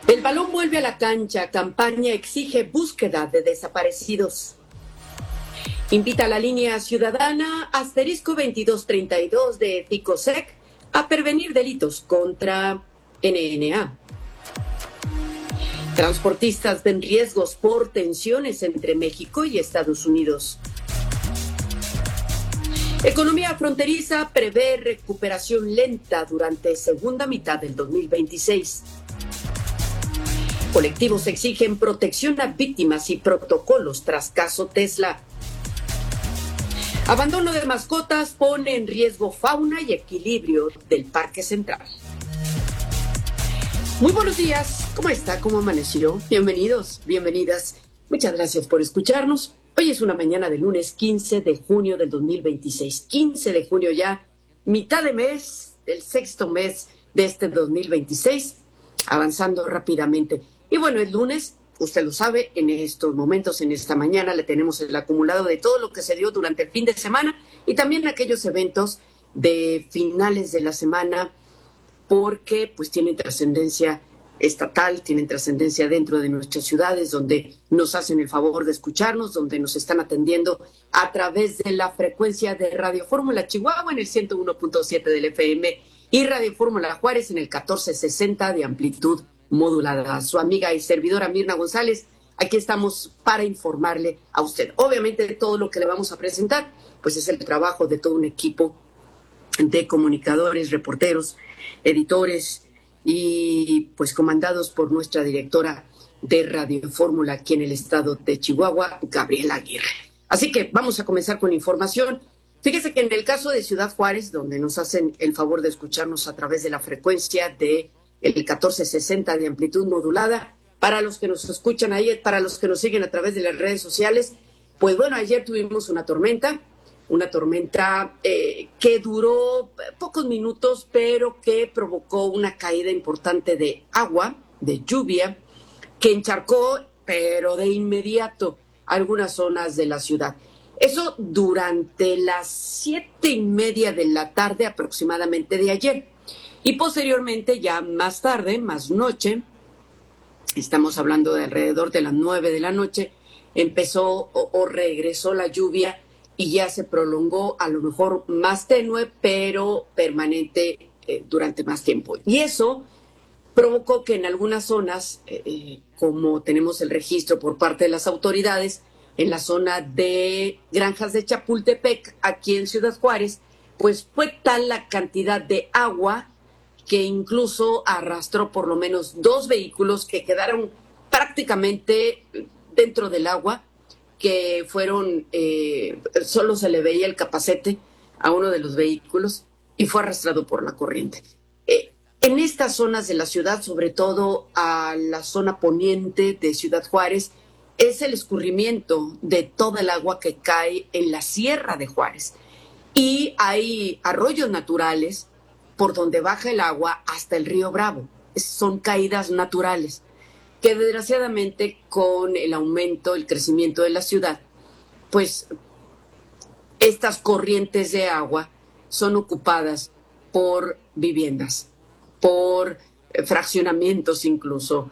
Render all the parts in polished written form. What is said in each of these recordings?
El balón vuelve a la cancha. Campaña exige búsqueda de desaparecidos. Invita a la línea ciudadana asterisco 2232 de Ficosec a prevenir delitos contra NNA. Transportistas ven riesgos por tensiones entre México y Estados Unidos. Economía fronteriza prevé recuperación lenta durante segunda mitad del 2026. Colectivos exigen protección a víctimas y protocolos tras caso Tesla. Abandono de mascotas pone en riesgo fauna y equilibrio del Parque Central. Muy buenos días, ¿cómo está? ¿Cómo amaneció? Bienvenidos, bienvenidas. Muchas gracias por escucharnos. Hoy es una mañana de lunes 15 de junio del 2026. 15 de junio ya, mitad de mes, el sexto mes de este 2026, avanzando rápidamente. Y bueno, el lunes, usted lo sabe, en estos momentos, en esta mañana, le tenemos el acumulado de todo lo que se dio durante el fin de semana y también aquellos eventos de finales de la semana, porque pues tienen trascendencia estatal, tienen trascendencia dentro de nuestras ciudades, donde nos hacen el favor de escucharnos, donde nos están atendiendo a través de la frecuencia de Radio Fórmula Chihuahua en el 101.7 del FM y Radio Fórmula Juárez en el 1460 de amplitud modulada. Su amiga y servidora Mirna González, aquí estamos para informarle a usted. Obviamente todo lo que le vamos a presentar pues es el trabajo de todo un equipo de comunicadores, reporteros, editores y pues comandados por nuestra directora de Radio Fórmula aquí en el estado de Chihuahua, Gabriela Aguirre. Así que vamos a comenzar con información. Fíjese que en el caso de Ciudad Juárez, donde nos hacen el favor de escucharnos a través de la frecuencia de el 1460 de amplitud modulada, para los que nos escuchan ahí, para los que nos siguen a través de las redes sociales, pues bueno, ayer tuvimos una tormenta que duró pocos minutos, pero que provocó una caída importante de agua, de lluvia, que encharcó, pero de inmediato, algunas zonas de la ciudad. Eso durante las 7:30 de la tarde aproximadamente de ayer. Y posteriormente, ya más tarde, más noche, estamos hablando de alrededor de las 9 de la noche, empezó o regresó la lluvia y ya se prolongó, a lo mejor más tenue, pero permanente durante más tiempo. Y eso provocó que en algunas zonas, como tenemos el registro por parte de las autoridades, en la zona de Granjas de Chapultepec, aquí en Ciudad Juárez, pues fue tal la cantidad de agua que incluso arrastró por lo menos 2 vehículos que quedaron prácticamente dentro del agua, que fueron, solo se le veía el capacete a uno de los vehículos y fue arrastrado por la corriente. En estas zonas de la ciudad, sobre todo a la zona poniente de Ciudad Juárez, es el escurrimiento de toda el agua que cae en la Sierra de Juárez. Y hay arroyos naturales por donde baja el agua hasta el río Bravo. Son caídas naturales que desgraciadamente con el aumento, el crecimiento de la ciudad, pues estas corrientes de agua son ocupadas por viviendas, por fraccionamientos incluso,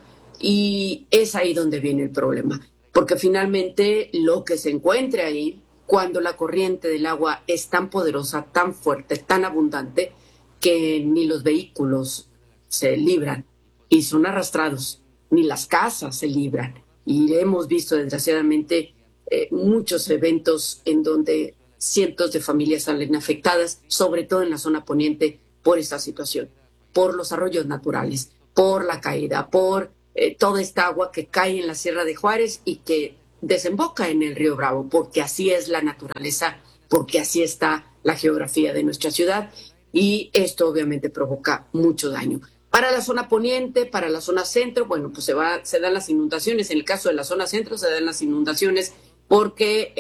y es ahí donde viene el problema, porque finalmente lo que se encuentre ahí, cuando la corriente del agua es tan poderosa, tan fuerte, tan abundante, que ni los vehículos se libran y son arrastrados, ni las casas se libran. Y hemos visto desgraciadamente muchos eventos en donde cientos de familias salen afectadas, sobre todo en la zona poniente, por esta situación, por los arroyos naturales, por la caída, por toda esta agua que cae en la Sierra de Juárez y que desemboca en el río Bravo, porque así es la naturaleza, porque así está la geografía de nuestra ciudad, y esto obviamente provoca mucho daño. Para la zona poniente, para la zona centro, bueno, pues se dan las inundaciones. En el caso de la zona centro se dan las inundaciones porque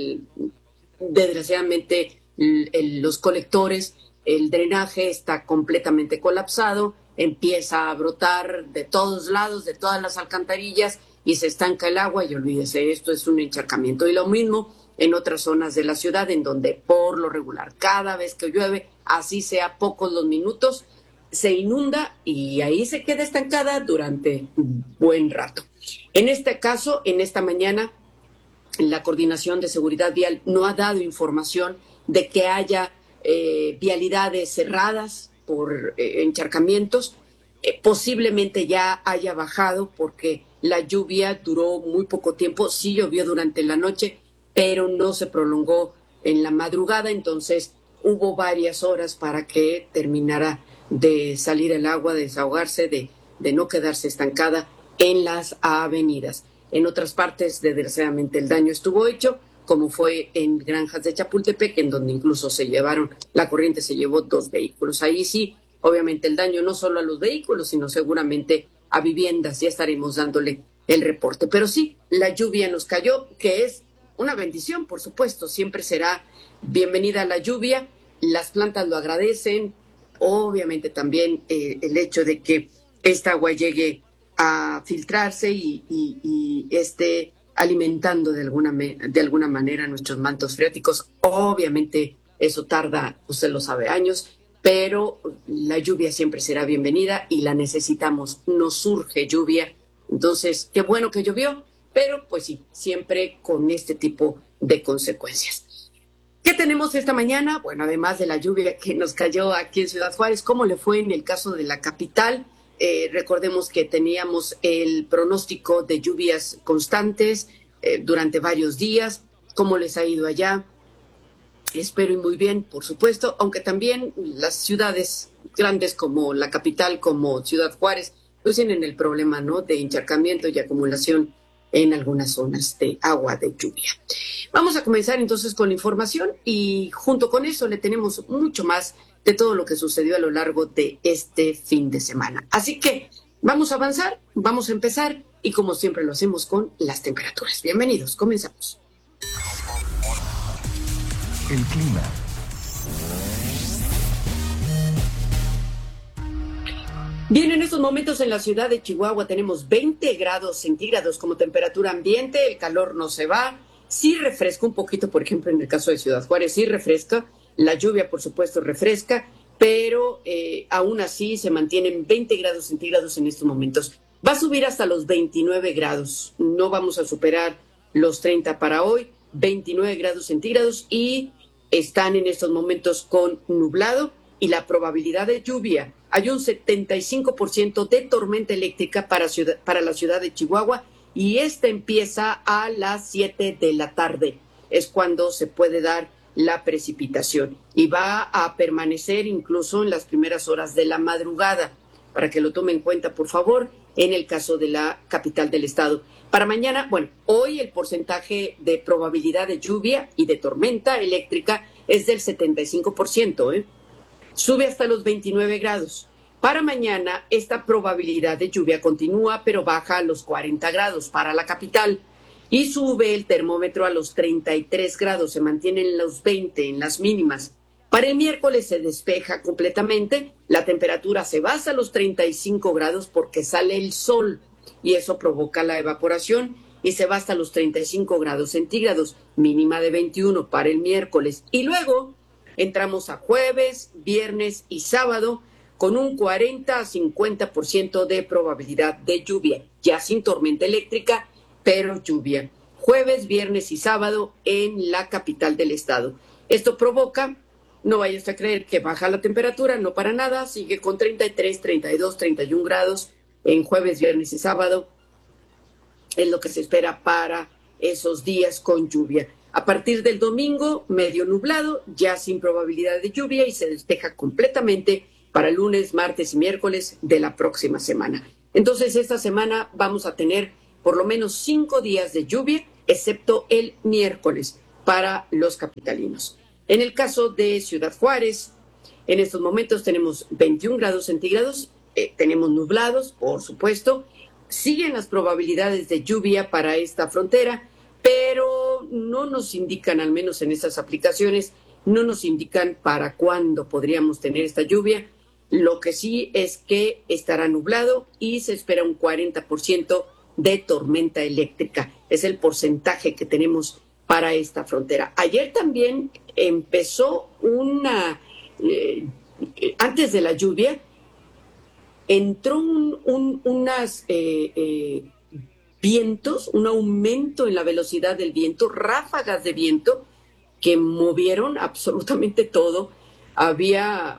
desgraciadamente los colectores, el drenaje está completamente colapsado, empieza a brotar de todos lados, de todas las alcantarillas, y se estanca el agua, y olvídese, esto es un encharcamiento. Y lo mismo en otras zonas de la ciudad, en donde por lo regular, cada vez que llueve, así sea pocos los minutos, se inunda y ahí se queda estancada durante un buen rato. En este caso, en esta mañana, la Coordinación de Seguridad Vial no ha dado información de que haya vialidades cerradas por encharcamientos. Posiblemente ya haya bajado porque la lluvia duró muy poco tiempo. Sí llovió durante la noche, pero no se prolongó en la madrugada, entonces hubo varias horas para que terminara de salir el agua, de desahogarse, de no quedarse estancada en las avenidas. En otras partes, desgraciadamente, el daño estuvo hecho, como fue en Granjas de Chapultepec, en donde incluso la corriente se llevó 2 vehículos. Ahí sí, obviamente, el daño no solo a los vehículos, sino seguramente a viviendas. Ya estaremos dándole el reporte. Pero sí, la lluvia nos cayó, que es una bendición, por supuesto. Siempre será bienvenida la lluvia. Las plantas lo agradecen. Obviamente también el hecho de que esta agua llegue a filtrarse y esté alimentando de alguna manera nuestros mantos freáticos. Obviamente eso tarda, usted lo sabe, años, pero la lluvia siempre será bienvenida y la necesitamos. Nos surge lluvia. Entonces, qué bueno que llovió, pero pues sí, siempre con este tipo de consecuencias. ¿Qué tenemos esta mañana? Bueno, además de la lluvia que nos cayó aquí en Ciudad Juárez, ¿cómo le fue en el caso de la capital? Recordemos que teníamos el pronóstico de lluvias constantes durante varios días. ¿Cómo les ha ido allá? Espero y muy bien, por supuesto, aunque también las ciudades grandes como la capital, como Ciudad Juárez, pues tienen el problema, ¿no?, de encharcamiento y acumulación en algunas zonas de agua de lluvia. Vamos a comenzar entonces con la información y junto con eso le tenemos mucho más de todo lo que sucedió a lo largo de este fin de semana. Así que vamos a avanzar, vamos a empezar y como siempre lo hacemos con las temperaturas. Bienvenidos, comenzamos. El clima. Bien, en estos momentos en la ciudad de Chihuahua tenemos 20 grados centígrados como temperatura ambiente, el calor no se va, sí refresca un poquito, por ejemplo, en el caso de Ciudad Juárez, sí refresca, la lluvia, por supuesto, refresca, pero aún así se mantienen 20 grados centígrados en estos momentos. Va a subir hasta los 29 grados, no vamos a superar los 30 para hoy, 29 grados centígrados y están en estos momentos con nublado y la probabilidad de lluvia. Hay un 75% de tormenta eléctrica para la ciudad de Chihuahua y esta empieza a las 7 de la tarde. Es cuando se puede dar la precipitación y va a permanecer incluso en las primeras horas de la madrugada, para que lo tomen en cuenta, por favor, en el caso de la capital del estado. Para mañana, bueno, hoy el porcentaje de probabilidad de lluvia y de tormenta eléctrica es del 75%, Sube hasta los 29 grados. Para mañana, esta probabilidad de lluvia continúa, pero baja a los 40 grados para la capital. Y sube el termómetro a los 33 grados, se mantienen en los 20 en las mínimas. Para el miércoles se despeja completamente, la temperatura se va hasta los 35 grados porque sale el sol y eso provoca la evaporación y se va hasta los 35 grados centígrados, mínima de 21 para el miércoles. Y luego entramos a jueves, viernes y sábado con un 40 a 50% de probabilidad de lluvia, ya sin tormenta eléctrica, pero lluvia. Jueves, viernes y sábado en la capital del estado. Esto provoca, no vayas a creer que baja la temperatura, no para nada, sigue con 33, 32, 31 grados en jueves, viernes y sábado. Es lo que se espera para esos días con lluvia. A partir del domingo, medio nublado, ya sin probabilidad de lluvia y se despeja completamente para el lunes, martes y miércoles de la próxima semana. Entonces, esta semana vamos a tener por lo menos 5 días de lluvia, excepto el miércoles para los capitalinos. En el caso de Ciudad Juárez, en estos momentos tenemos 21 grados centígrados, tenemos nublados, por supuesto, siguen las probabilidades de lluvia para esta frontera, pero no nos indican, al menos en estas aplicaciones, no nos indican para cuándo podríamos tener esta lluvia. Lo que sí es que estará nublado y se espera un 40% de tormenta eléctrica. Es el porcentaje que tenemos para esta frontera. Ayer también empezó antes de la lluvia, entró unas vientos, un aumento en la velocidad del viento, ráfagas de viento que movieron absolutamente todo. Había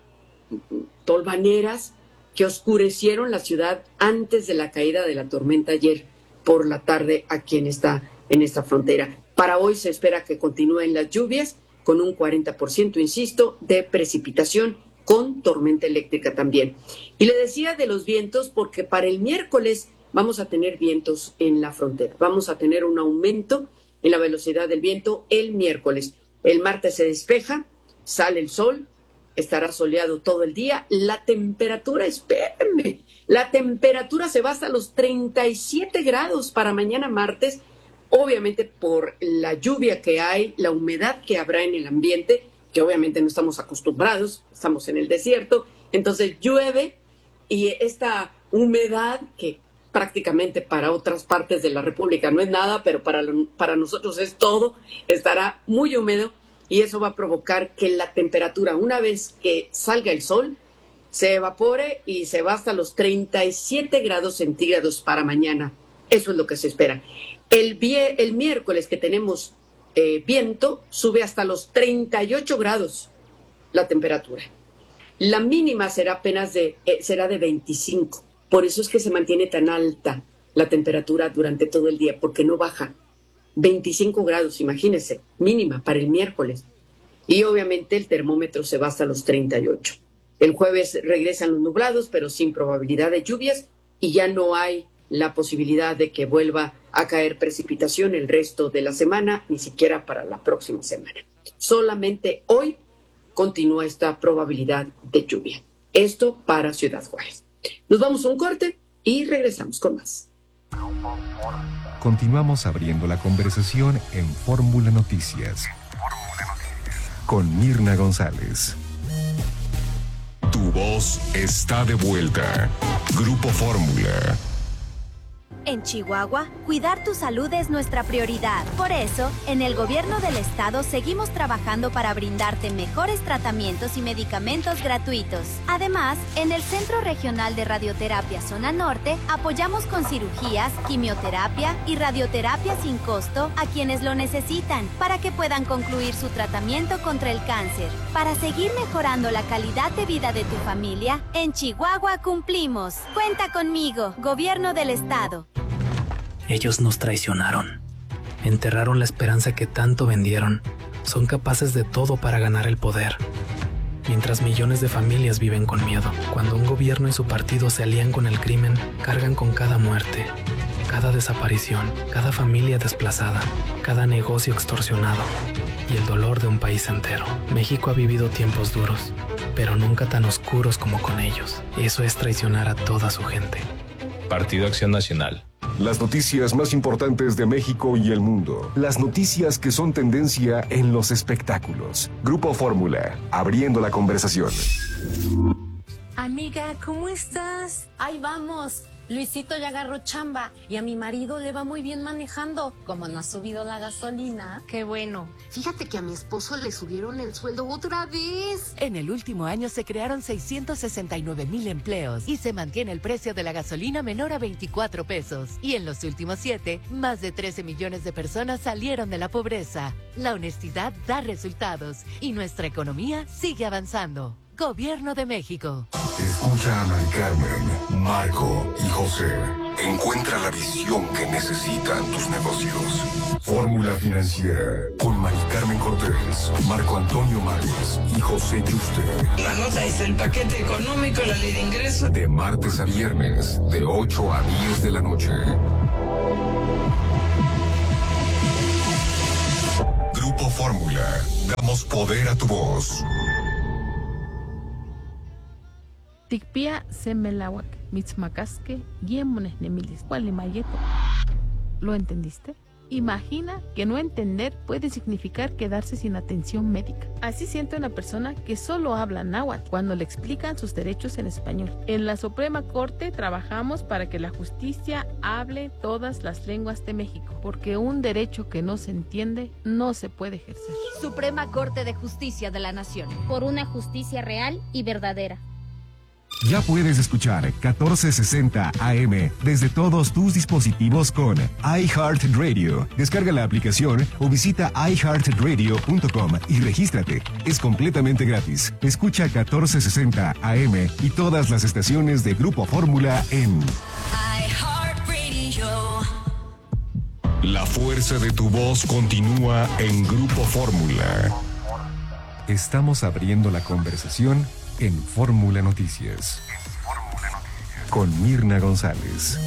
tolvaneras que oscurecieron la ciudad antes de la caída de la tormenta ayer por la tarde aquí en esta frontera. Para hoy se espera que continúen las lluvias con un 40%, insisto, de precipitación con tormenta eléctrica también. Y le decía de los vientos porque para el miércoles vamos a tener vientos en la frontera. Vamos a tener un aumento en la velocidad del viento el miércoles. El martes se despeja, sale el sol, estará soleado todo el día. La temperatura, espérenme, la temperatura se va hasta los 37 grados para mañana martes, obviamente por la lluvia que hay, la humedad que habrá en el ambiente, que obviamente no estamos acostumbrados, estamos en el desierto, entonces llueve y esta humedad que prácticamente para otras partes de la República no es nada, pero para nosotros es todo, estará muy húmedo y eso va a provocar que la temperatura, una vez que salga el sol, se evapore y se va hasta los 37 grados centígrados para mañana. Eso es lo que se espera. El miércoles que tenemos viento, sube hasta los 38 grados la temperatura. La mínima será será de 25. Por eso es que se mantiene tan alta la temperatura durante todo el día, porque no baja. 25 grados, imagínense, mínima para el miércoles. Y obviamente el termómetro se va hasta los 38. El jueves regresan los nublados, pero sin probabilidad de lluvias, y ya no hay la posibilidad de que vuelva a caer precipitación el resto de la semana, ni siquiera para la próxima semana. Solamente hoy continúa esta probabilidad de lluvia. Esto para Ciudad Juárez. Nos vamos a un corte y regresamos con más. Continuamos abriendo la conversación en Fórmula Noticias con Mirna González. Tu voz está de vuelta. Grupo Fórmula. En Chihuahua, cuidar tu salud es nuestra prioridad. Por eso, en el gobierno del estado seguimos trabajando para brindarte mejores tratamientos y medicamentos gratuitos. Además, en el Centro Regional de Radioterapia Zona Norte, apoyamos con cirugías, quimioterapia y radioterapia sin costo a quienes lo necesitan para que puedan concluir su tratamiento contra el cáncer. Para seguir mejorando la calidad de vida de tu familia, en Chihuahua cumplimos. Cuenta conmigo, Gobierno del Estado. Ellos nos traicionaron. Enterraron la esperanza que tanto vendieron. Son capaces de todo para ganar el poder. Mientras millones de familias viven con miedo. Cuando un gobierno y su partido se alían con el crimen, cargan con cada muerte, cada desaparición, cada familia desplazada, cada negocio extorsionado y el dolor de un país entero. México ha vivido tiempos duros, pero nunca tan oscuros como con ellos. Eso es traicionar a toda su gente. Partido Acción Nacional. Las noticias más importantes de México y el mundo. Las noticias que son tendencia en los espectáculos. Grupo Fórmula, abriendo la conversación. Amiga, ¿cómo estás? Ahí vamos. Luisito ya agarró chamba y a mi marido le va muy bien manejando. Como no ha subido la gasolina. Qué bueno. Fíjate que a mi esposo le subieron el sueldo otra vez. En el último año se crearon 669,000 empleos y se mantiene el precio de la gasolina menor a 24 pesos. Y en los últimos 7, más de 13 millones de personas salieron de la pobreza. La honestidad da resultados y nuestra economía sigue avanzando. Gobierno de México. Escucha a Mari Carmen, Marco y José. Encuentra la visión que necesitan tus negocios. Fórmula Financiera con Mari Carmen Cortés, Marco Antonio Mares y José Yuste. La nota es el paquete económico, la ley de ingresos. De martes a viernes, de 8 a 10 de la noche. Grupo Fórmula. Damos poder a tu voz. Tikpia semelawak, mitzmacasque, guiemones nemilis, mayeto. ¿Lo entendiste? Imagina que no entender puede significar quedarse sin atención médica. Así siente una persona que solo habla náhuatl cuando le explican sus derechos en español. En la Suprema Corte trabajamos para que la justicia hable todas las lenguas de México, porque un derecho que no se entiende no se puede ejercer. Suprema Corte de Justicia de la Nación. Por una justicia real y verdadera. Ya puedes escuchar 1460 AM desde todos tus dispositivos con iHeartRadio. Descarga la aplicación o visita iHeartRadio.com y regístrate. Es completamente gratis. Escucha 1460 AM y todas las estaciones de Grupo Fórmula en iHeartRadio. La fuerza de tu voz continúa en Grupo Fórmula. Estamos abriendo la conversación en Fórmula Noticias. Con Mirna González.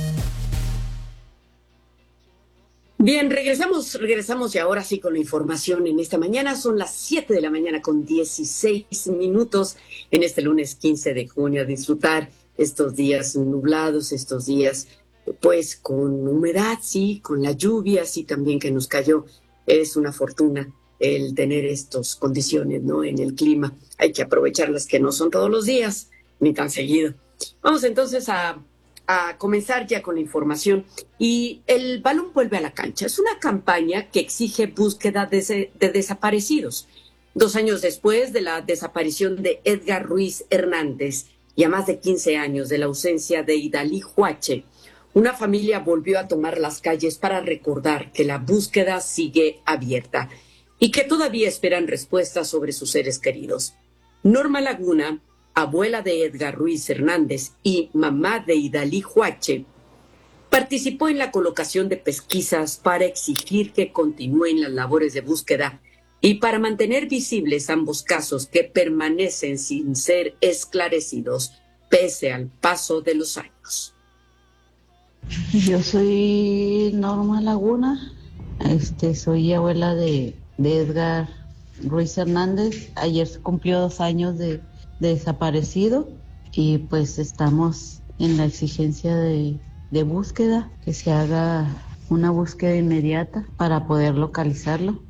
Bien, regresamos y ahora sí con la información en esta mañana. Son las 7 de la mañana con 16 minutos en este lunes 15 de junio. A disfrutar estos días nublados, estos días pues con humedad, sí, con la lluvia, sí también que nos cayó. Es una fortuna el tener estas condiciones, ¿no? En el clima. Hay que aprovecharlas, que no son todos los días, ni tan seguido. Vamos entonces a comenzar ya con la información. Y el balón vuelve a la cancha. Es una campaña que exige búsqueda de desaparecidos. 2 años después de la desaparición de Edgar Ruiz Hernández y a más de 15 años de la ausencia de Idalí Huache, una familia volvió a tomar las calles para recordar que la búsqueda sigue abierta y que todavía esperan respuestas sobre sus seres queridos. Norma Laguna, abuela de Edgar Ruiz Hernández y mamá de Idalí Huache, participó en la colocación de pesquisas para exigir que continúen las labores de búsqueda y para mantener visibles ambos casos que permanecen sin ser esclarecidos pese al paso de los años. Yo soy Norma Laguna, soy abuela de Edgar Ruiz Hernández. Ayer se cumplió 2 años de desaparecido y pues estamos en la exigencia de búsqueda, que se haga una búsqueda inmediata para poder localizarlo.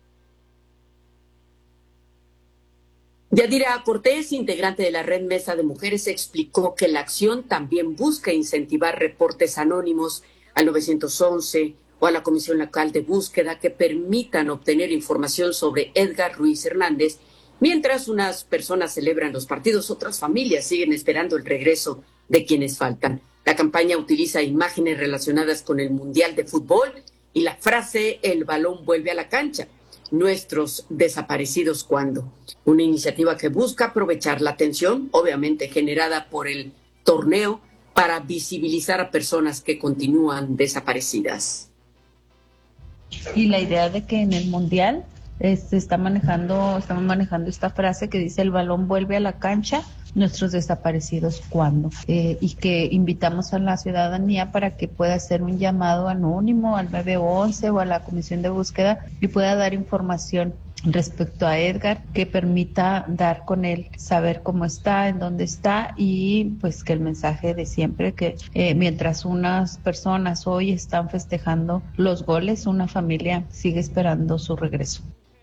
Yadira Cortés, integrante de la Red Mesa de Mujeres, explicó que la acción también busca incentivar reportes anónimos al 911 o a la Comisión Local de Búsqueda que permitan obtener información sobre Edgar Ruiz Hernández. Mientras unas personas celebran los partidos, otras familias siguen esperando el regreso de quienes faltan. La campaña utiliza imágenes relacionadas con el Mundial de Fútbol y la frase "el balón vuelve a la cancha". Nuestros desaparecidos, ¿cuándo? Una iniciativa que busca aprovechar la atención, obviamente generada por el torneo, para visibilizar a personas que continúan desaparecidas. Y la idea de que en el Mundial estamos manejando esta frase que dice "el balón vuelve a la cancha, nuestros desaparecidos, ¿cuándo?" Y que invitamos a la ciudadanía para que pueda hacer un llamado anónimo al 911 o a la Comisión de Búsqueda y pueda dar información respecto a Edgar, que permita dar con él, saber cómo está, en dónde está, y pues que el mensaje de siempre, que mientras unas personas hoy están festejando los goles, una familia sigue esperando su regreso.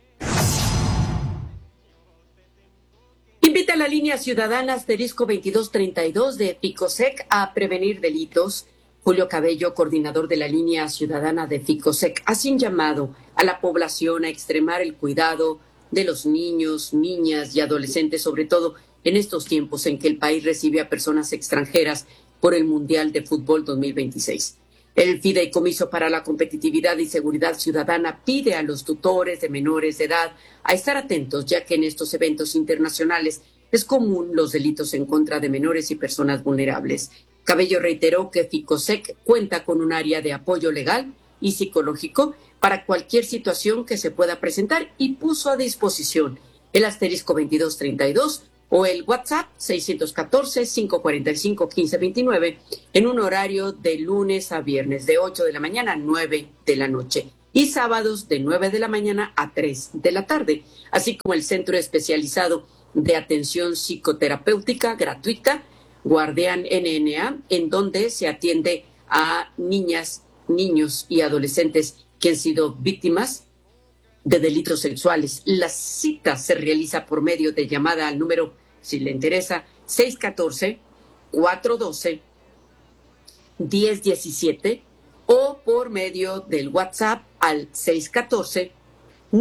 Invita a la línea ciudadana *2232 de Ficosec a prevenir delitos. Julio Cabello, coordinador de la línea ciudadana de Ficosec, hace un llamado a la población a extremar el cuidado de los niños, niñas y adolescentes, sobre todo en estos tiempos en que el país recibe a personas extranjeras por el Mundial de Fútbol 2026. El Fideicomiso para la Competitividad y Seguridad Ciudadana pide a los tutores de menores de edad a estar atentos, ya que en estos eventos internacionales es común los delitos en contra de menores y personas vulnerables. Cabello reiteró que Ficosec cuenta con un área de apoyo legal y psicológico para cualquier situación que se pueda presentar y puso a disposición el *2232 o el WhatsApp 614-545-1529 en un horario de lunes a viernes de 8 de la mañana a 9 de la noche y sábados de 9 de la mañana a 3 de la tarde, así como el Centro Especializado de Atención Psicoterapéutica Gratuita Guardián NNA, en donde se atiende a niñas, niños y adolescentes que han sido víctimas de delitos sexuales. La cita se realiza por medio de llamada al número, si le interesa, 614-412-1017 o por medio del WhatsApp al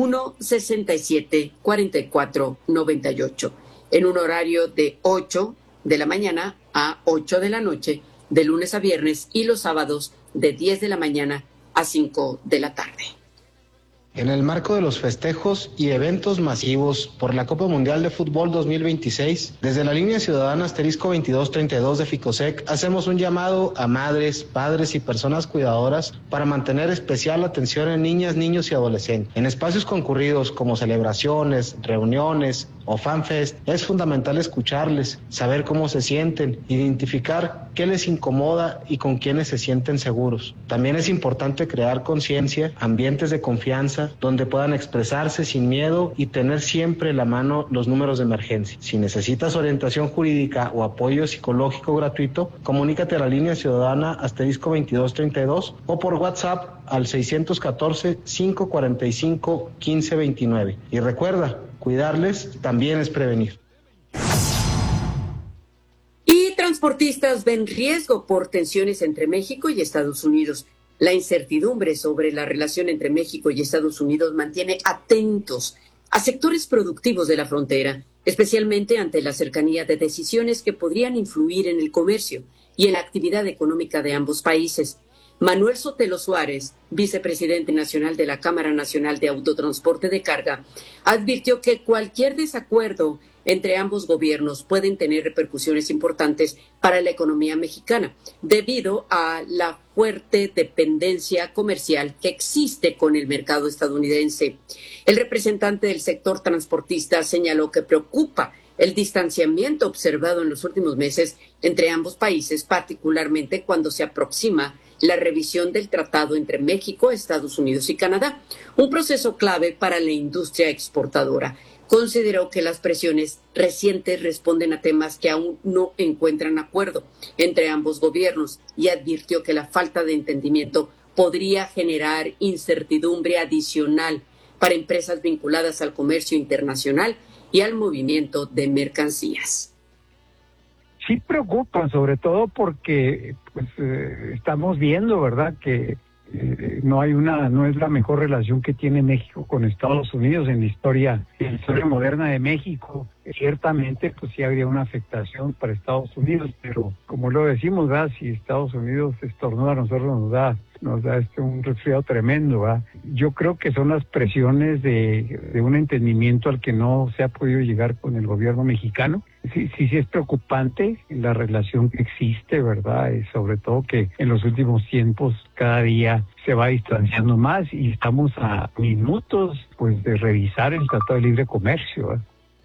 614-167-4498 en un horario de 8 de la mañana a 8 de la noche, de lunes a viernes, y los sábados de 10 de la mañana a 5 de la tarde. En el marco de los festejos y eventos masivos por la Copa Mundial de Fútbol 2026, desde la línea ciudadana *2232 de Ficosec, hacemos un llamado a madres, padres y personas cuidadoras para mantener especial atención en niñas, niños y adolescentes. En espacios concurridos como celebraciones, reuniones o fanfest, es fundamental escucharles, saber cómo se sienten, identificar qué les incomoda y con quiénes se sienten seguros. También es importante crear conciencia, ambientes de confianza, donde puedan expresarse sin miedo y tener siempre en la mano los números de emergencia. Si necesitas orientación jurídica o apoyo psicológico gratuito, comunícate a la línea ciudadana *2232 o por WhatsApp al 614-545-1529. Y recuerda, cuidarles también es prevenir. Y transportistas ven riesgo por tensiones entre México y Estados Unidos. La incertidumbre sobre la relación entre México y Estados Unidos mantiene atentos a sectores productivos de la frontera, especialmente ante la cercanía de decisiones que podrían influir en el comercio y en la actividad económica de ambos países. Manuel Sotelo Suárez, vicepresidente nacional de la Cámara Nacional de Autotransporte de Carga, advirtió que cualquier desacuerdo entre ambos gobiernos pueden tener repercusiones importantes para la economía mexicana, debido a la fuerte dependencia comercial que existe con el mercado estadounidense. El representante del sector transportista señaló que preocupa el distanciamiento observado en los últimos meses entre ambos países, particularmente cuando se aproxima la revisión del tratado entre México, Estados Unidos y Canadá, un proceso clave para la industria exportadora. Consideró que las presiones recientes responden a temas que aún no encuentran acuerdo entre ambos gobiernos y advirtió que la falta de entendimiento podría generar incertidumbre adicional para empresas vinculadas al comercio internacional y al movimiento de mercancías. Sí preocupan, sobre todo porque estamos viendo, ¿verdad?, que no es la mejor relación que tiene México con Estados Unidos en la historia moderna de México. Ciertamente, pues sí habría una afectación para Estados Unidos, pero como lo decimos, ¿verdad?, si Estados Unidos estornuda, a nosotros nos da un resfriado tremendo, ¿verdad? Yo creo que son las presiones de un entendimiento al que no se ha podido llegar con el gobierno mexicano. Sí es preocupante la relación que existe, ¿verdad? Y sobre todo que en los últimos tiempos cada día se va distanciando más y estamos a minutos pues de revisar el Tratado de Libre Comercio, ¿verdad?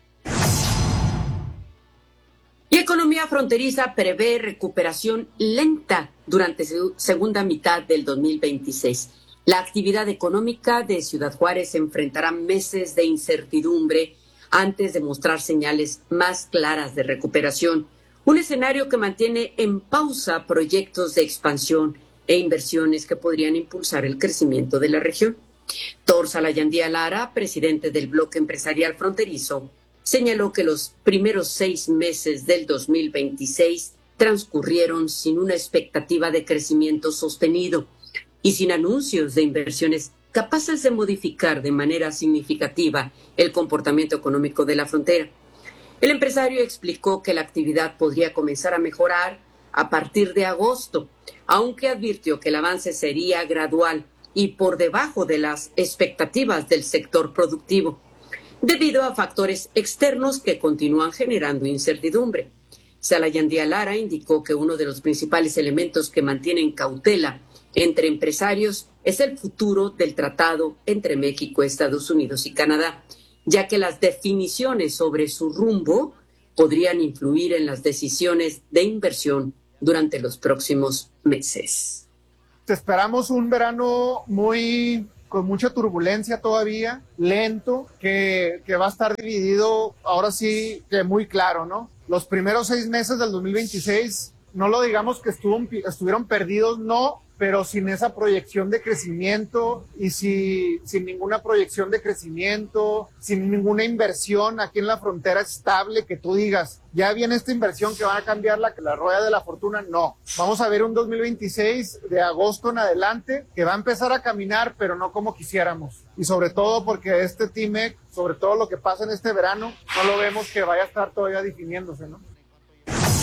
Y Economía Fronteriza prevé recuperación lenta durante su segunda mitad del 2026. La actividad económica de Ciudad Juárez enfrentará meses de incertidumbre antes de mostrar señales más claras de recuperación. Un escenario que mantiene en pausa proyectos de expansión e inversiones que podrían impulsar el crecimiento de la región. Thor Salayandía Lara, presidente del Bloque Empresarial Fronterizo, señaló que los primeros 6 meses del 2026 transcurrieron sin una expectativa de crecimiento sostenido y sin anuncios de inversiones capaces de modificar de manera significativa el comportamiento económico de la frontera. El empresario explicó que la actividad podría comenzar a mejorar a partir de agosto, aunque advirtió que el avance sería gradual y por debajo de las expectativas del sector productivo, debido a factores externos que continúan generando incertidumbre. Salayandía Lara indicó que uno de los principales elementos que mantienen cautela entre empresarios es el futuro del tratado entre México, Estados Unidos y Canadá, ya que las definiciones sobre su rumbo podrían influir en las decisiones de inversión durante los próximos meses. Esperamos un verano con mucha turbulencia todavía, lento, que va a estar dividido, ahora sí que muy claro, ¿no? Los primeros 6 meses del 2026, no lo digamos que estuvieron perdidos, no, pero sin esa proyección de crecimiento y sin ninguna proyección de crecimiento, sin ninguna inversión aquí en la frontera estable que tú digas, ya viene esta inversión que va a cambiar la rueda de la fortuna, no. Vamos a ver un 2026 de agosto en adelante que va a empezar a caminar, pero no como quisiéramos. Y sobre todo porque este TIMEC, sobre todo lo que pasa en este verano, no lo vemos que vaya a estar todavía definiéndose, ¿no?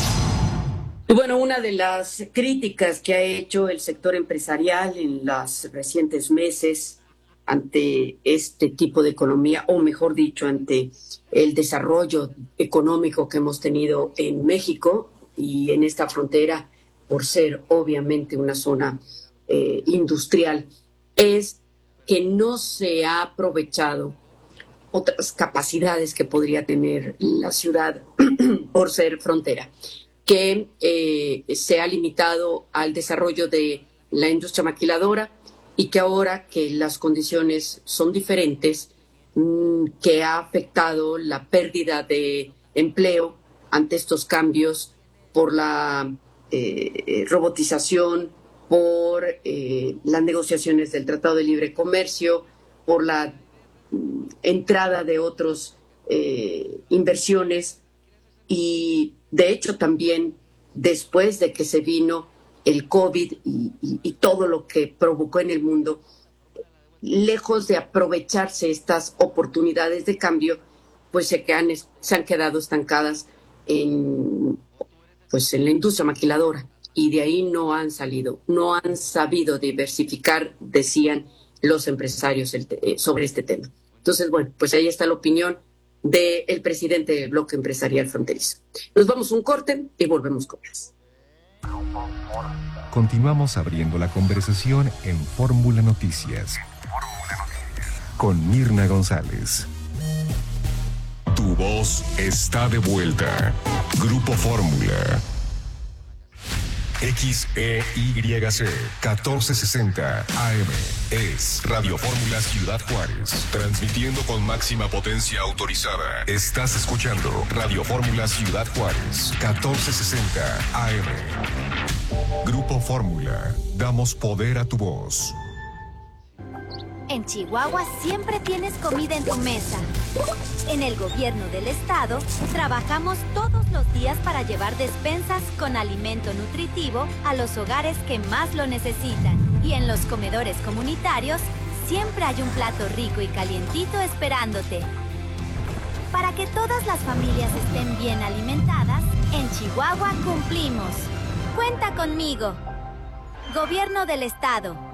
Bueno, una de las críticas que ha hecho el sector empresarial en los recientes meses ante este tipo de economía, o mejor dicho, ante el desarrollo económico que hemos tenido en México y en esta frontera, por ser obviamente una zona industrial, es que no se ha aprovechado otras capacidades que podría tener la ciudad por ser frontera, que se ha limitado al desarrollo de la industria maquiladora y que ahora que las condiciones son diferentes, que ha afectado la pérdida de empleo ante estos cambios por la robotización, por las negociaciones del Tratado de Libre Comercio, por la entrada de otras inversiones y de hecho también después de que se vino el COVID y todo lo que provocó en el mundo, lejos de aprovecharse estas oportunidades de cambio, pues se han quedado estancadas en la industria maquiladora y de ahí no han salido, no han sabido diversificar, decían los empresarios sobre este tema. Entonces, bueno, pues ahí está la opinión del presidente del bloque empresarial fronterizo. Nos vamos a un corte y volvemos con más. Continuamos abriendo la conversación en Fórmula Noticias con Mirna González. Tu voz está de vuelta. Grupo Fórmula. XEYC 1460 AM es Radio Fórmula Ciudad Juárez, transmitiendo con máxima potencia autorizada. Estás escuchando Radio Fórmula Ciudad Juárez 1460 AM. Grupo Fórmula, damos poder a tu voz. En Chihuahua siempre tienes comida en tu mesa. En el gobierno del estado, trabajamos todos los días para llevar despensas con alimento nutritivo a los hogares que más lo necesitan. Y en los comedores comunitarios, siempre hay un plato rico y calientito esperándote. Para que todas las familias estén bien alimentadas, en Chihuahua cumplimos. Cuenta conmigo. Gobierno del estado.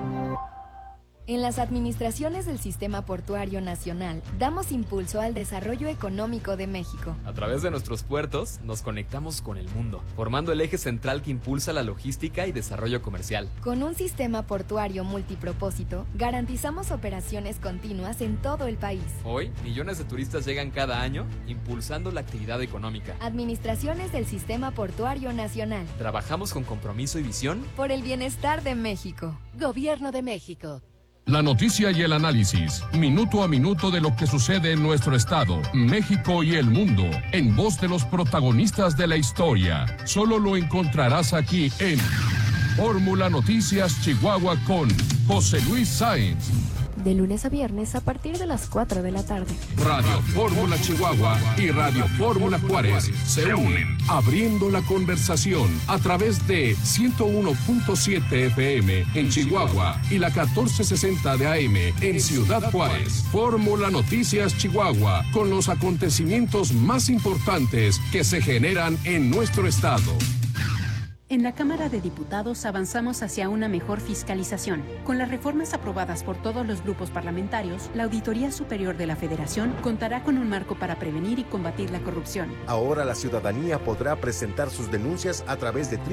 En las administraciones del Sistema Portuario Nacional, damos impulso al desarrollo económico de México. A través de nuestros puertos, nos conectamos con el mundo, formando el eje central que impulsa la logística y desarrollo comercial. Con un sistema portuario multipropósito, garantizamos operaciones continuas en todo el país. Hoy, millones de turistas llegan cada año, impulsando la actividad económica. Administraciones del Sistema Portuario Nacional. Trabajamos con compromiso y visión por el bienestar de México. Gobierno de México. La noticia y el análisis, minuto a minuto de lo que sucede en nuestro estado, México y el mundo, en voz de los protagonistas de la historia. Solo lo encontrarás aquí en Fórmula Noticias Chihuahua con José Luis Sáenz. De lunes a viernes a partir de las 4 de la tarde. Radio Fórmula Chihuahua y Radio Fórmula Juárez se unen, abriendo la conversación a través de 101.7 FM en Chihuahua y la 1460 de AM en Ciudad Juárez. Fórmula Noticias Chihuahua, con los acontecimientos más importantes que se generan en nuestro estado. En la Cámara de Diputados avanzamos hacia una mejor fiscalización. Con las reformas aprobadas por todos los grupos parlamentarios, la Auditoría Superior de la Federación contará con un marco para prevenir y combatir la corrupción. Ahora la ciudadanía podrá presentar sus denuncias a través de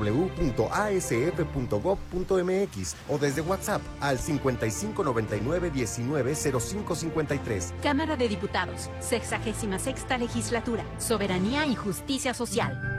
www.asf.gov.mx o desde WhatsApp al 5599-190553. Cámara de Diputados, 66ª Legislatura, Soberanía y Justicia Social.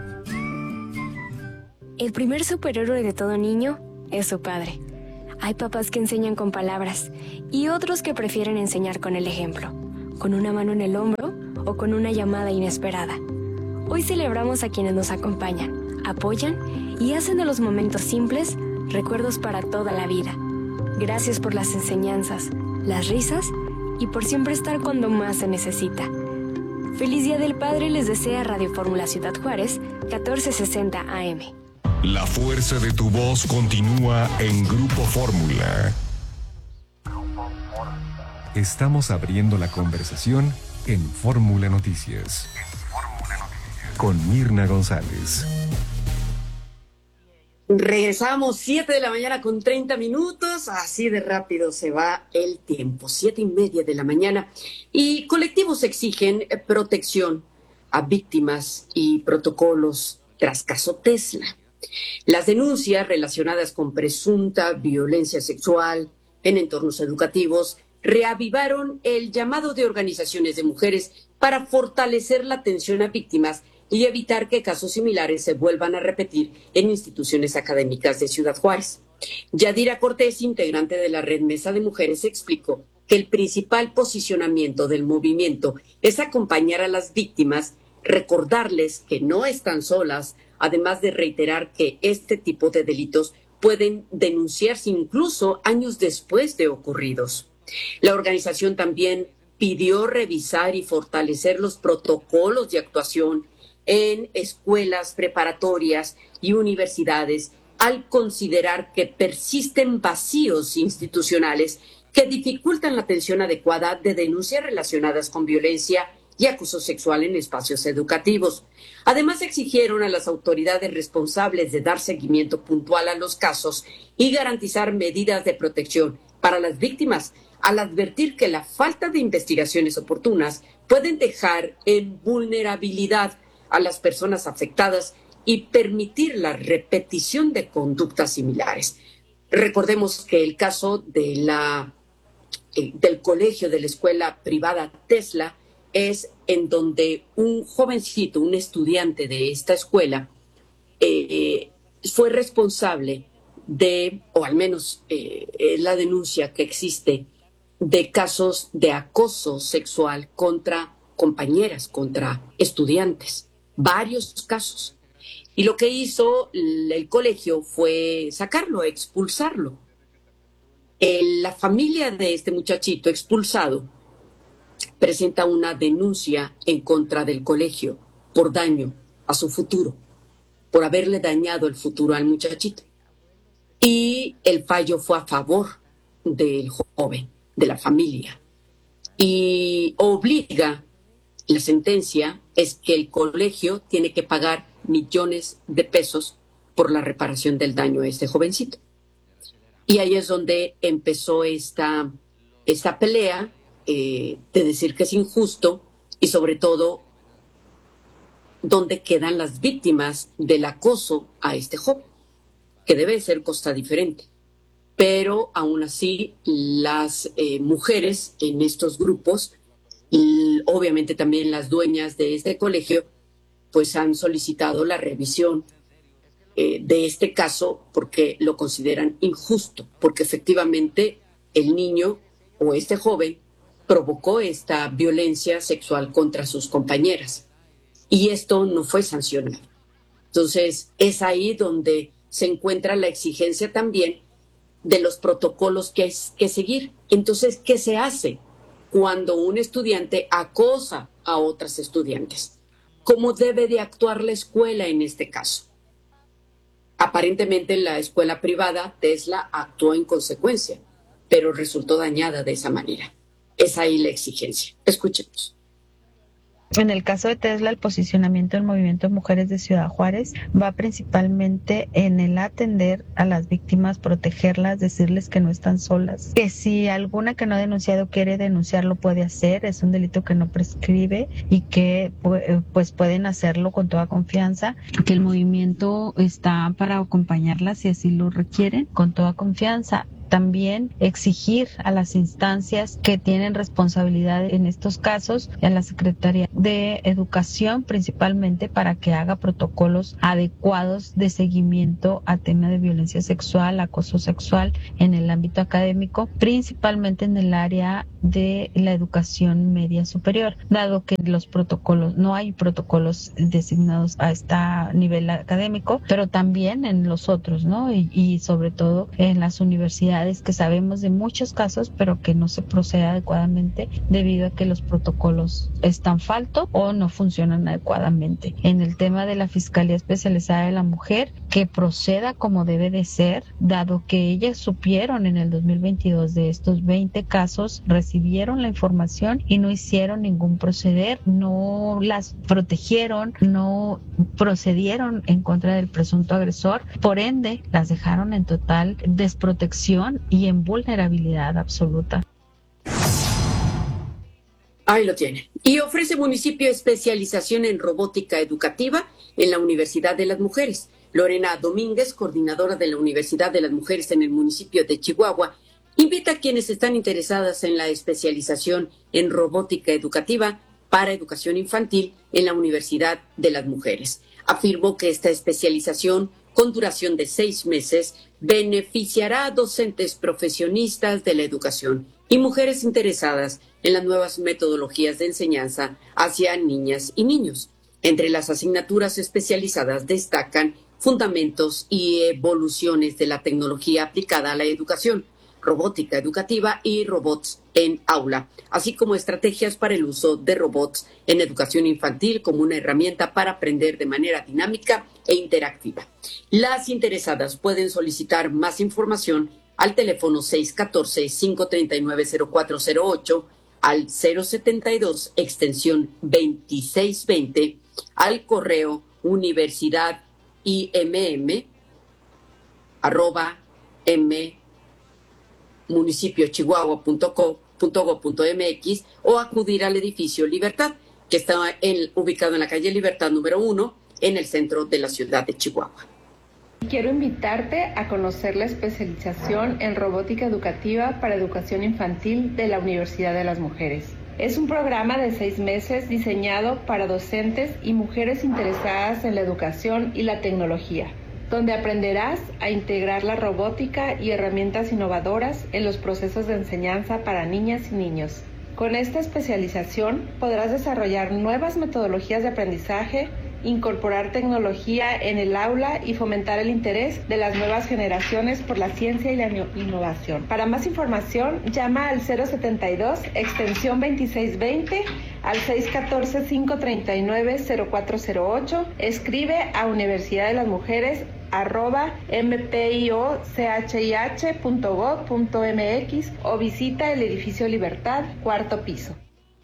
El primer superhéroe de todo niño es su padre. Hay papás que enseñan con palabras y otros que prefieren enseñar con el ejemplo, con una mano en el hombro o con una llamada inesperada. Hoy celebramos a quienes nos acompañan, apoyan y hacen de los momentos simples recuerdos para toda la vida. Gracias por las enseñanzas, las risas y por siempre estar cuando más se necesita. Feliz Día del Padre les desea Radio Fórmula Ciudad Juárez, 1460 AM. La fuerza de tu voz continúa en Grupo Fórmula. Estamos abriendo la conversación en Fórmula Noticias con Mirna González. Regresamos 7 de la mañana con 30 minutos, así de rápido se va el tiempo, 7:30 de la mañana, y colectivos exigen protección a víctimas y protocolos tras caso Tesla. Las denuncias relacionadas con presunta violencia sexual en entornos educativos reavivaron el llamado de organizaciones de mujeres para fortalecer la atención a víctimas y evitar que casos similares se vuelvan a repetir en instituciones académicas de Ciudad Juárez. Yadira Cortés, integrante de la Red Mesa de Mujeres, explicó que el principal posicionamiento del movimiento es acompañar a las víctimas, recordarles que no están solas, además de reiterar que este tipo de delitos pueden denunciarse incluso años después de ocurridos. La organización también pidió revisar y fortalecer los protocolos de actuación en escuelas preparatorias y universidades al considerar que persisten vacíos institucionales que dificultan la atención adecuada de denuncias relacionadas con violencia y acoso sexual en espacios educativos. Además, exigieron a las autoridades responsables de dar seguimiento puntual a los casos y garantizar medidas de protección para las víctimas, al advertir que la falta de investigaciones oportunas pueden dejar en vulnerabilidad a las personas afectadas y permitir la repetición de conductas similares. Recordemos que el caso de del colegio de la escuela privada Tesla es en donde un jovencito, un estudiante de esta escuela, fue responsable de, o al menos la denuncia que existe, de casos de acoso sexual contra compañeras, contra estudiantes. Varios casos. Y lo que hizo el colegio fue sacarlo, expulsarlo. La familia de este muchachito expulsado presenta una denuncia en contra del colegio por daño a su futuro, por haberle dañado el futuro al muchachito. Y el fallo fue a favor del joven, de la familia. Y obliga, la sentencia es que el colegio tiene que pagar millones de pesos por la reparación del daño a este jovencito. Y ahí es donde empezó esta pelea de decir que es injusto y sobre todo donde quedan las víctimas del acoso a este joven, que debe ser cosa diferente. Pero aún así las mujeres en estos grupos, y obviamente también las dueñas de este colegio, pues han solicitado la revisión de este caso porque lo consideran injusto, porque efectivamente el niño o este joven provocó esta violencia sexual contra sus compañeras y esto no fue sancionado. Entonces es ahí donde se encuentra la exigencia también de los protocolos que hay que seguir. Entonces, ¿qué se hace cuando un estudiante acosa a otras estudiantes? ¿Cómo debe de actuar la escuela en este caso? Aparentemente la escuela privada Tesla actuó en consecuencia, pero resultó dañada de esa manera. Es ahí la exigencia. Escuchemos. En el caso de Tesla, el posicionamiento del movimiento de mujeres de Ciudad Juárez va principalmente en el atender a las víctimas, protegerlas, decirles que no están solas, que si alguna que no ha denunciado quiere denunciar, lo puede hacer, es un delito que no prescribe y que pues pueden hacerlo con toda confianza, que el movimiento está para acompañarlas si así lo requieren, con toda confianza. También exigir a las instancias que tienen responsabilidad en estos casos, a la Secretaría de Educación principalmente, para que haga protocolos adecuados de seguimiento a tema de violencia sexual, acoso sexual en el ámbito académico, principalmente en el área de la educación media superior, dado que los protocolos, no hay protocolos designados a este nivel académico, pero también en los otros, ¿no? Y sobre todo en las universidades unidades que sabemos de muchos casos, pero que no se procede adecuadamente debido a que los protocolos están faltos o no funcionan adecuadamente. En el tema de la Fiscalía Especializada de la Mujer, que proceda como debe de ser, dado que ellas supieron en el 2022 de estos 20 casos, recibieron la información y no hicieron ningún proceder, no las protegieron, no procedieron en contra del presunto agresor, por ende las dejaron en total desprotección y en vulnerabilidad absoluta. Ahí lo tiene. Y ofrece municipio especialización en robótica educativa en la Universidad de las Mujeres. Lorena Domínguez, coordinadora de la Universidad de las Mujeres en el municipio de Chihuahua, invita a quienes están interesadas en la especialización en robótica educativa para educación infantil en la Universidad de las Mujeres. Afirmó que esta especialización, con duración de 6 meses, beneficiará a docentes profesionistas de la educación y mujeres interesadas en las nuevas metodologías de enseñanza hacia niñas y niños. Entre las asignaturas especializadas destacan fundamentos y evoluciones de la tecnología aplicada a la educación, robótica educativa y robots en aula, así como estrategias para el uso de robots en educación infantil como una herramienta para aprender de manera dinámica e interactiva. Las interesadas pueden solicitar más información al teléfono 614-539-0408, al 072 extensión 2620, al correo universidadimm@municipiochihuahua.gov.mx o acudir al edificio Libertad, que está ubicado en la calle Libertad número 1, en el centro de la ciudad de Chihuahua. Quiero invitarte a conocer la especialización en robótica educativa para educación infantil de la Universidad de las Mujeres. Es un programa de 6 meses diseñado para docentes y mujeres interesadas en la educación y la tecnología, donde aprenderás a integrar la robótica y herramientas innovadoras en los procesos de enseñanza para niñas y niños. Con esta especialización podrás desarrollar nuevas metodologías de aprendizaje, incorporar tecnología en el aula y fomentar el interés de las nuevas generaciones por la ciencia y la innovación. Para más información, llama al 072 extensión 2620, al 614-539-0408, escribe a Universidad de las Mujeres @mpiochih.gov.mx o visita el edificio Libertad, 4º piso.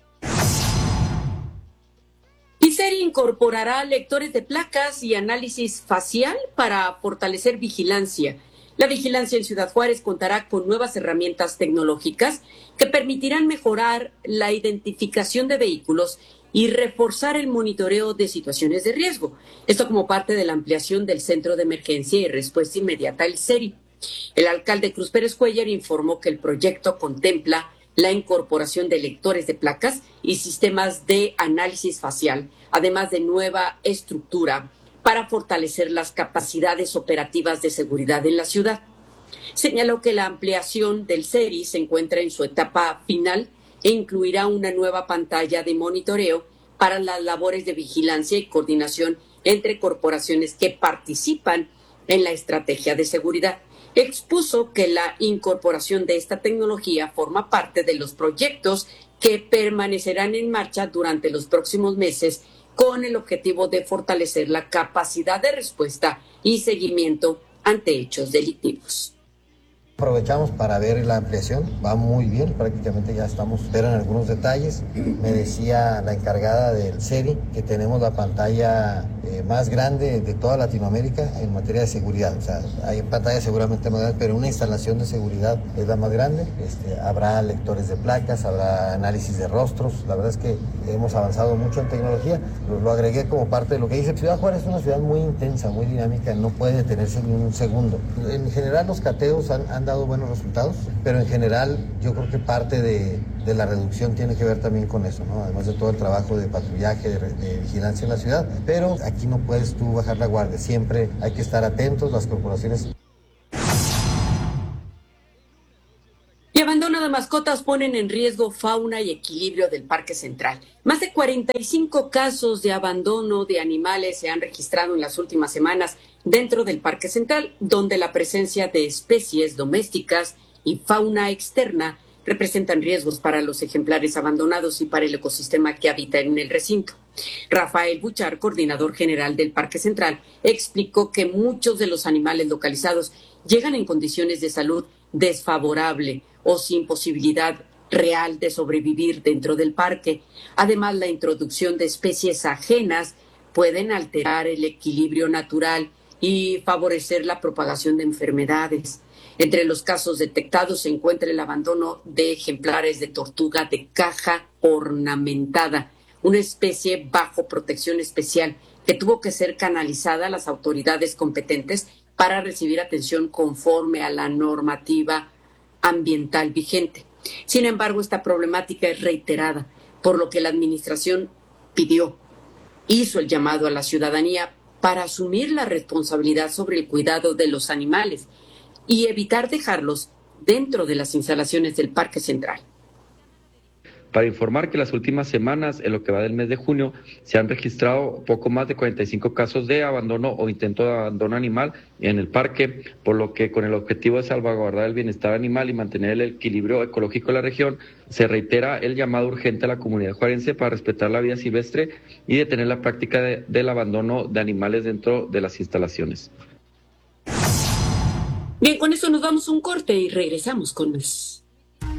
ICERI incorporará lectores de placas y análisis facial para fortalecer vigilancia. La vigilancia en Ciudad Juárez contará con nuevas herramientas tecnológicas que permitirán mejorar la identificación de vehículos y reforzar el monitoreo de situaciones de riesgo. Esto como parte de la ampliación del Centro de Emergencia y Respuesta Inmediata, el CERI. El alcalde Cruz Pérez Cuellar informó que el proyecto contempla la incorporación de lectores de placas y sistemas de análisis facial, además de nueva estructura para fortalecer las capacidades operativas de seguridad en la ciudad. Señaló que la ampliación del CERI se encuentra en su etapa final e incluirá una nueva pantalla de monitoreo para las labores de vigilancia y coordinación entre corporaciones que participan en la estrategia de seguridad. Expuso que la incorporación de esta tecnología forma parte de los proyectos que permanecerán en marcha durante los próximos meses con el objetivo de fortalecer la capacidad de respuesta y seguimiento ante hechos delictivos. Aprovechamos para ver la ampliación, va muy bien, prácticamente ya estamos, pero en algunos detalles. Me decía la encargada del CERI que tenemos la pantalla más grande de toda Latinoamérica en materia de seguridad. O sea, hay pantallas seguramente más grandes, pero una instalación de seguridad es la más grande. Habrá lectores de placas, habrá análisis de rostros. La verdad es que hemos avanzado mucho en tecnología. Lo agregué como parte de lo que dice. Ciudad Juárez es una ciudad muy intensa, muy dinámica, no puede detenerse ni un segundo. En general los cateos han dado buenos resultados, pero en general yo creo que parte de la reducción tiene que ver también con eso, ¿no? Además de todo el trabajo de patrullaje, de vigilancia en la ciudad, pero aquí no puedes tú bajar la guardia, siempre hay que estar atentos, las corporaciones. Y abandona de mascotas ponen en riesgo fauna y equilibrio del Parque Central. Más de 45 casos de abandono de animales se han registrado en las últimas semanas dentro del Parque Central, donde la presencia de especies domésticas y fauna externa representan riesgos para los ejemplares abandonados y para el ecosistema que habita en el recinto. Rafael Buchar, coordinador general del Parque Central, explicó que muchos de los animales localizados llegan en condiciones de salud desfavorable o sin posibilidad real de sobrevivir dentro del parque. Además, la introducción de especies ajenas pueden alterar el equilibrio natural y favorecer la propagación de enfermedades. Entre los casos detectados se encuentra el abandono de ejemplares de tortuga de caja ornamentada, una especie bajo protección especial que tuvo que ser canalizada a las autoridades competentes para recibir atención conforme a la normativa ambiental vigente. Sin embargo, esta problemática es reiterada, por lo que la administración hizo el llamado a la ciudadanía para asumir la responsabilidad sobre el cuidado de los animales y evitar dejarlos dentro de las instalaciones del Parque Central. Para informar que las últimas semanas, en lo que va del mes de junio, se han registrado poco más de 45 casos de abandono o intento de abandono animal en el parque, por lo que con el objetivo de salvaguardar el bienestar animal y mantener el equilibrio ecológico de la región, se reitera el llamado urgente a la comunidad juarense para respetar la vida silvestre y detener la práctica del abandono de animales dentro de las instalaciones. Bien, con eso nos damos un corte y regresamos con más.